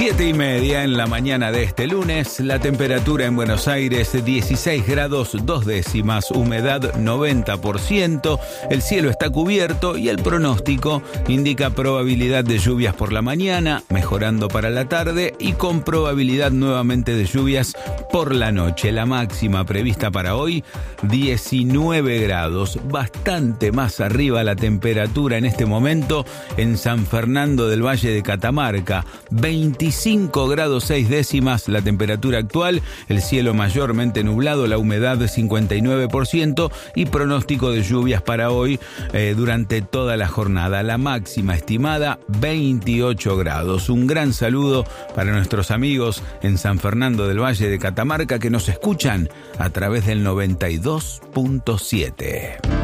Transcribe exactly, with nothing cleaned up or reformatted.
Siete y media en la mañana de este lunes, la temperatura en Buenos Aires dieciséis grados dos décimas, humedad noventa por ciento, el cielo está cubierto y el pronóstico indica probabilidad de lluvias por la mañana, mejorando para la tarde y con probabilidad nuevamente de lluvias por la noche. La máxima prevista para hoy, diecinueve grados, bastante más arriba la temperatura en este momento en San Fernando del Valle de Catamarca, veinticinco grados seis décimas la temperatura actual, el cielo mayormente nublado, la humedad de cincuenta y nueve por ciento y pronóstico de lluvias para hoy eh, durante toda la jornada. La máxima estimada veintiocho grados. Un gran saludo para nuestros amigos en San Fernando del Valle de Catamarca que nos escuchan a través del noventa y dos punto siete.